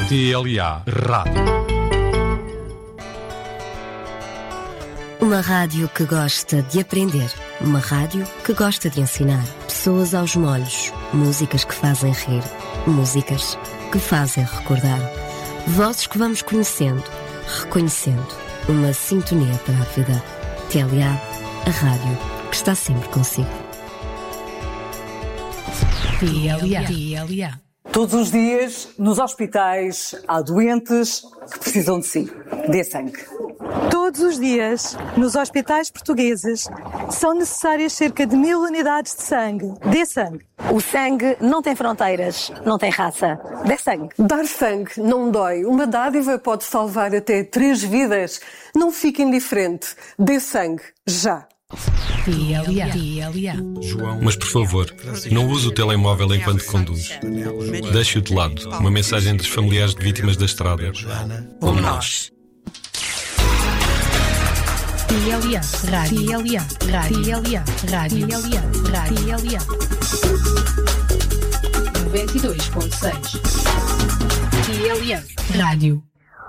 TLA Rádio. Uma rádio que gosta de aprender. Uma rádio que gosta de ensinar. Pessoas aos molhos. Músicas que fazem rir. Músicas que fazem recordar. Vozes que vamos conhecendo, reconhecendo. Uma sintonia para a vida. TLA, a rádio que está sempre consigo. TLA. Todos os dias, nos hospitais, há doentes que precisam de si. Dê sangue. Todos os dias, nos hospitais portugueses, são necessárias cerca de 1000 unidades de sangue. Dê sangue. O sangue não tem fronteiras, não tem raça. Dê sangue. Dar sangue não dói. Uma dádiva pode salvar até 3 vidas. Não fique indiferente. Dê sangue, já. João, mas por favor, não use o telemóvel enquanto conduz. Deixe-o de lado. Uma mensagem dos familiares de vítimas da estrada. Como nós. TLA, rádio, TLA, rádio, TLA, rádio, 92.6. TLA, rádio.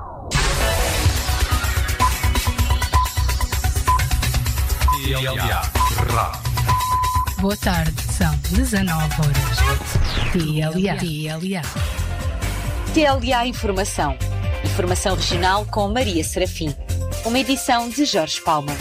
TLA Rádio. Boa tarde, são 19 horas. TLA. TLA Informação. Informação regional com Maria Serafim. Uma edição de Jorge Palma.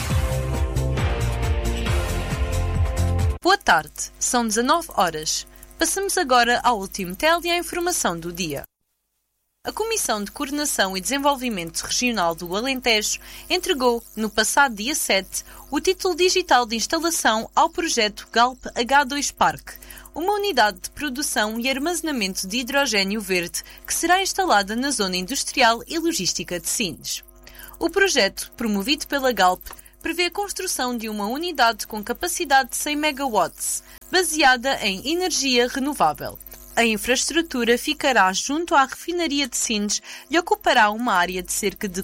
Boa tarde, são 19 horas. Passamos agora ao último TLA Informação do dia. A Comissão de Coordenação e Desenvolvimento Regional do Alentejo entregou, no passado dia 7, o título digital de instalação ao projeto Galp H2 Park, uma unidade de produção e armazenamento de hidrogénio verde que será instalada na zona industrial e logística de Sines. O projeto, promovido pela Galp, prevê a construção de uma unidade com capacidade de 100 MW, baseada em energia renovável. A infraestrutura ficará junto à refinaria de Sines e ocupará uma área de cerca de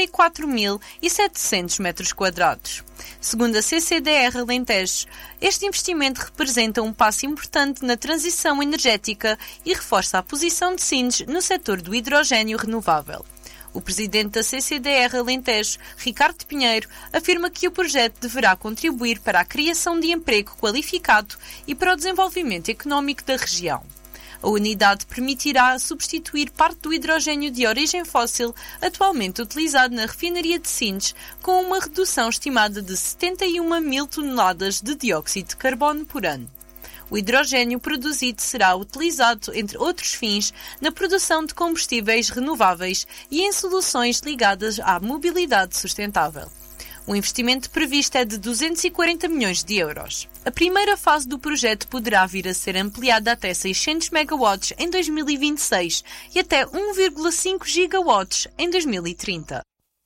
44.700 metros quadrados. Segundo a CCDR Alentejo, este investimento representa um passo importante na transição energética e reforça a posição de Sines no setor do hidrogénio renovável. O presidente da CCDR Alentejo, Ricardo Pinheiro, afirma que o projeto deverá contribuir para a criação de emprego qualificado e para o desenvolvimento económico da região. A unidade permitirá substituir parte do hidrogénio de origem fóssil atualmente utilizado na refinaria de Sines, com uma redução estimada de 71.000 toneladas de dióxido de carbono por ano. O hidrogénio produzido será utilizado, entre outros fins, na produção de combustíveis renováveis e em soluções ligadas à mobilidade sustentável. O investimento previsto é de 240 milhões de euros. A primeira fase do projeto poderá vir a ser ampliada até 600 MW em 2026 e até 1,5 GW em 2030.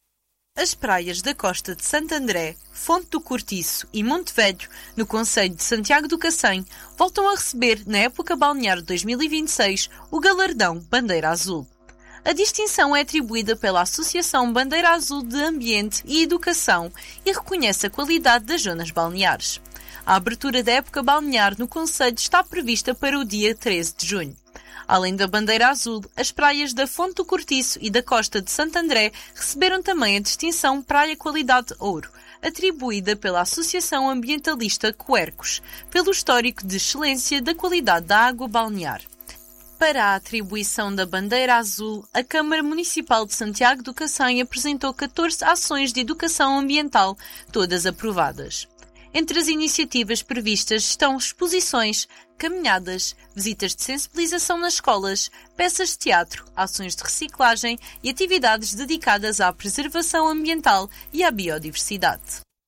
As praias da costa de Santo André, Fonte do Cortiço e Monte Velho, no concelho de Santiago do Cacém, voltam a receber, na época balnear de 2026, o galardão Bandeira Azul. A distinção é atribuída pela Associação Bandeira Azul de Ambiente e Educação e reconhece a qualidade das zonas balneares. A abertura da época balnear no concelho está prevista para o dia 13 de junho. Além da Bandeira Azul, as praias da Fonte do Cortiço e da Costa de Santo André receberam também a distinção Praia Qualidade Ouro, atribuída pela Associação Ambientalista Quercos, pelo histórico de excelência da qualidade da água balnear. Para a atribuição da Bandeira Azul, a Câmara Municipal de Santiago do Cacém apresentou 14 ações de educação ambiental, todas aprovadas. Entre as iniciativas previstas estão exposições, caminhadas, visitas de sensibilização nas escolas, peças de teatro, ações de reciclagem e atividades dedicadas à preservação ambiental e à biodiversidade.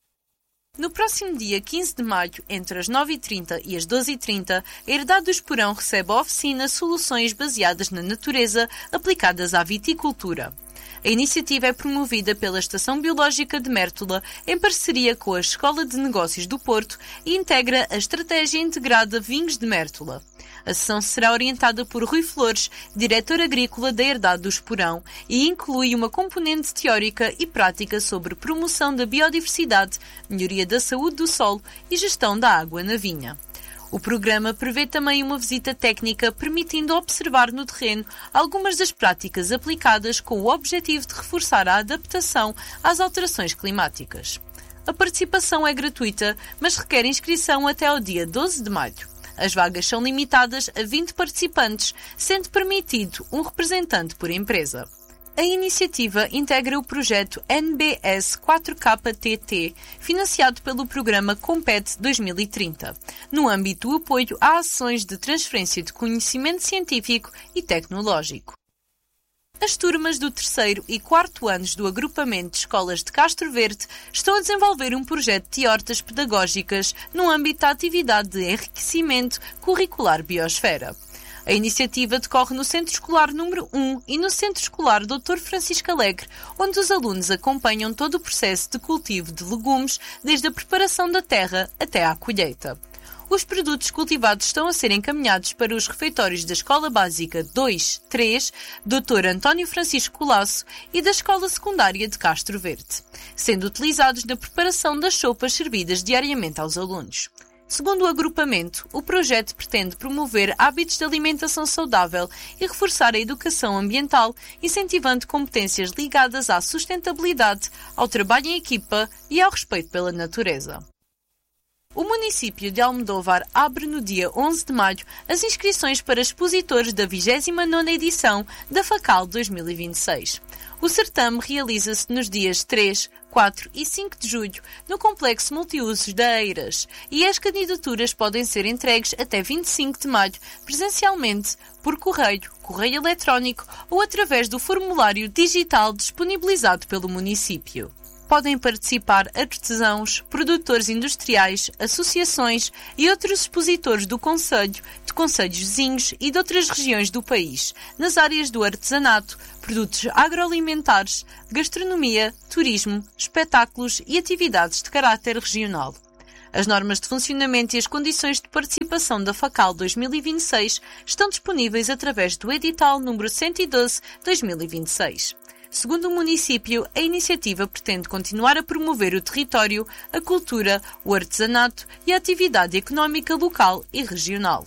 No próximo dia 15 de maio, entre as 9h30 e as 12h30, a Herdade do Esporão recebe a oficina Soluções baseadas na natureza aplicadas à viticultura. A iniciativa é promovida pela Estação Biológica de Mértola em parceria com a Escola de Negócios do Porto e integra a Estratégia Integrada Vinhos de Mértola. A sessão será orientada por Rui Flores, diretor agrícola da Herdade do Esporão, e inclui uma componente teórica e prática sobre promoção da biodiversidade, melhoria da saúde do solo e gestão da água na vinha. O programa prevê também uma visita técnica permitindo observar no terreno algumas das práticas aplicadas com o objetivo de reforçar a adaptação às alterações climáticas. A participação é gratuita, mas requer inscrição até ao dia 12 de maio. As vagas são limitadas a 20 participantes, sendo permitido um representante por empresa. A iniciativa integra o projeto NBS 4KTT, financiado pelo programa Compete 2030, no âmbito do apoio a ações de transferência de conhecimento científico e tecnológico. As turmas do 3º e 4º anos do agrupamento de escolas de Castro Verde estão a desenvolver um projeto de hortas pedagógicas no âmbito da atividade de enriquecimento curricular Biosfera. A iniciativa decorre no Centro Escolar número 1 e no Centro Escolar Dr. Francisco Alegre, onde os alunos acompanham todo o processo de cultivo de legumes, desde a preparação da terra até à colheita. Os produtos cultivados estão a ser encaminhados para os refeitórios da Escola Básica 2, 3, Dr. António Francisco Colasso e da Escola Secundária de Castro Verde, sendo utilizados na preparação das sopas servidas diariamente aos alunos. Segundo o agrupamento, o projeto pretende promover hábitos de alimentação saudável e reforçar a educação ambiental, incentivando competências ligadas à sustentabilidade, ao trabalho em equipa e ao respeito pela natureza. O município de Almodóvar abre no dia 11 de maio as inscrições para expositores da 29ª edição da FACAL 2026. O certame realiza-se nos dias 3, 4 e 5 de julho no Complexo Multiusos da Eiras e as candidaturas podem ser entregues até 25 de maio presencialmente, por correio eletrónico ou através do formulário digital disponibilizado pelo município. Podem participar artesãos, produtores industriais, associações e outros expositores do concelho, de concelhos vizinhos e de outras regiões do país, nas áreas do artesanato, produtos agroalimentares, gastronomia, turismo, espetáculos e atividades de caráter regional. As normas de funcionamento e as condições de participação da FACAL 2026 estão disponíveis através do edital número 112/2026. Segundo o município, a iniciativa pretende continuar a promover o território, a cultura, o artesanato e a atividade económica local e regional.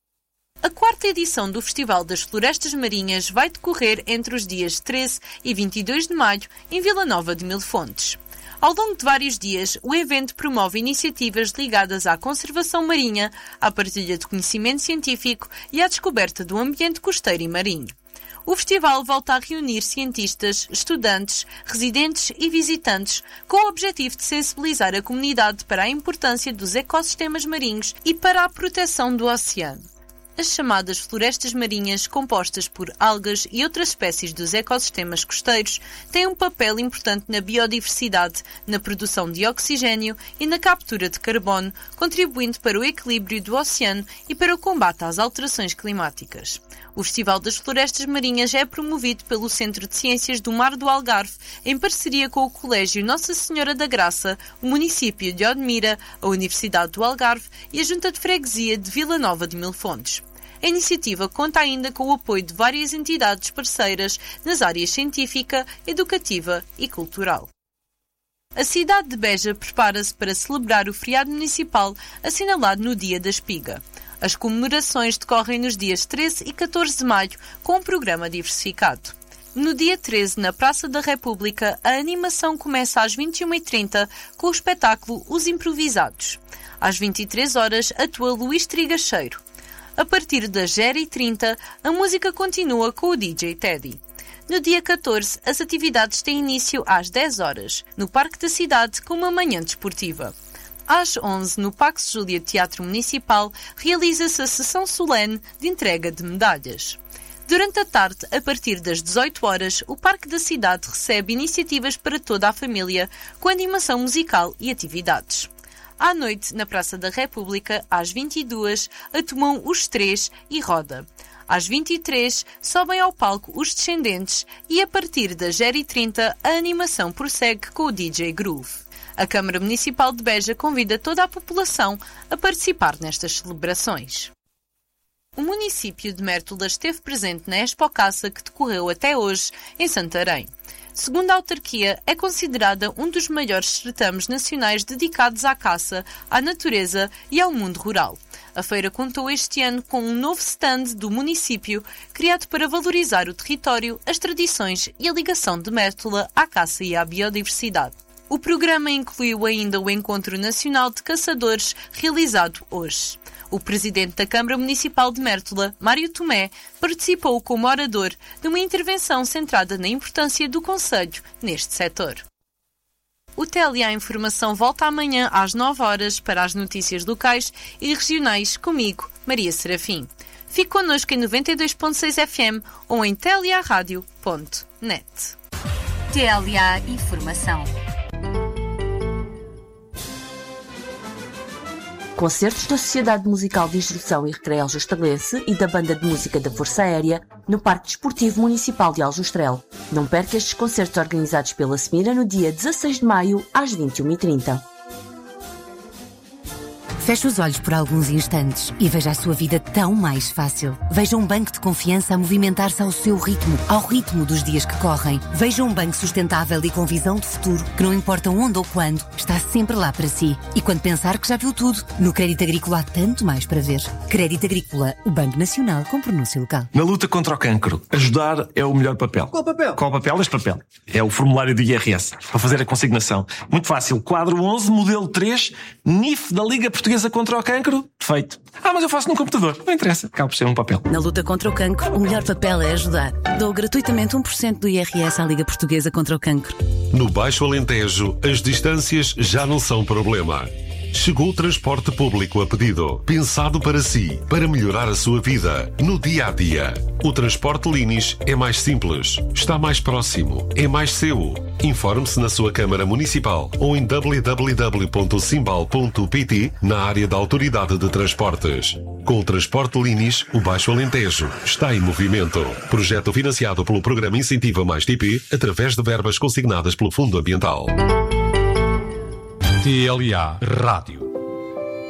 A 4ª edição do Festival das Florestas Marinhas vai decorrer entre os dias 13 e 22 de maio em Vila Nova de Mil Fontes. Ao longo de vários dias, o evento promove iniciativas ligadas à conservação marinha, à partilha de conhecimento científico e à descoberta do ambiente costeiro e marinho. O festival volta a reunir cientistas, estudantes, residentes e visitantes com o objetivo de sensibilizar a comunidade para a importância dos ecossistemas marinhos e para a proteção do oceano. As chamadas florestas marinhas, compostas por algas e outras espécies dos ecossistemas costeiros, têm um papel importante na biodiversidade, na produção de oxigênio e na captura de carbono, contribuindo para o equilíbrio do oceano e para o combate às alterações climáticas. O Festival das Florestas Marinhas é promovido pelo Centro de Ciências do Mar do Algarve, em parceria com o Colégio Nossa Senhora da Graça, o município de Odmira, a Universidade do Algarve e a Junta de Freguesia de Vila Nova de Mil Fontes. A iniciativa conta ainda com o apoio de várias entidades parceiras nas áreas científica, educativa e cultural. A cidade de Beja prepara-se para celebrar o feriado municipal assinalado no Dia da Espiga. As comemorações decorrem nos dias 13 e 14 de maio, com um programa diversificado. No dia 13, na Praça da República, a animação começa às 21h30 com o espetáculo Os Improvisados. Às 23 horas, atua Luís Trigacheiro. A partir das 0h30, a música continua com o DJ Teddy. No dia 14, as atividades têm início às 10 horas, no Parque da Cidade, com uma manhã desportiva. Às 11, no Pax Júlia Teatro Municipal, realiza-se a sessão solene de entrega de medalhas. Durante a tarde, a partir das 18 horas, o Parque da Cidade recebe iniciativas para toda a família, com animação musical e atividades. À noite, na Praça da República, às 22, atuam os Três e Roda. Às 23, sobem ao palco os Descendentes e, a partir das 0h30, a animação prossegue com o DJ Groove. A Câmara Municipal de Beja convida toda a população a participar nestas celebrações. O município de Mértola esteve presente na Expocaça que decorreu até hoje em Santarém. segundo a autarquia, é considerada um dos maiores certames nacionais dedicados à caça, à natureza e ao mundo rural. A feira contou este ano com um novo stand do município, criado para valorizar o território, as tradições e a ligação de Mértola à caça e à biodiversidade. O programa incluiu ainda o Encontro Nacional de Caçadores, realizado hoje. O presidente da Câmara Municipal de Mértola, Mário Tomé, participou como orador de uma intervenção centrada na importância do concelho neste setor. O TLA Informação volta amanhã às 9 horas para as notícias locais e regionais comigo, Maria Serafim. Fique connosco em 92.6 FM ou em tlearadio.net. TLA Informação. Concertos da Sociedade Musical de Instrução e Recreio Aljustreleense e da Banda de Música da Força Aérea no Parque Desportivo Municipal de Aljustrel. Não perca estes concertos organizados pela Semira no dia 16 de maio às 21h30. Feche os olhos por alguns instantes e veja a sua vida tão mais fácil. Veja um banco de confiança a movimentar-se ao seu ritmo, ao ritmo dos dias que correm. Veja um banco sustentável e com visão de futuro, que não importa onde ou quando, está sempre lá para si. E quando pensar que já viu tudo, no Crédito Agrícola há tanto mais para ver. Crédito Agrícola, o Banco Nacional com pronúncio local. Na luta contra o cancro, ajudar é o melhor papel. Qual papel? Qual papel? Este papel. É o formulário do IRS, para fazer a consignação. Muito fácil. Quadro 11, modelo 3, NIF da Liga Portuguesa contra o Cancro. Feito. Mas eu faço no computador. Não interessa. Acaba por ser um papel. Na luta contra o cancro, o melhor papel é ajudar. Dou gratuitamente 1% do IRS à Liga Portuguesa contra o Cancro. No Baixo Alentejo, as distâncias já não são problema. Chegou o transporte público a pedido, pensado para si, para melhorar a sua vida, no dia-a-dia. O transporte Linis é mais simples, está mais próximo, é mais seu. Informe-se na sua Câmara Municipal ou em www.simbal.pt na área da Autoridade de Transportes. Com o transporte Linis, o Baixo Alentejo está em movimento. Projeto financiado pelo Programa Incentiva Mais TP, através de verbas consignadas pelo Fundo Ambiental. TLA Rádio.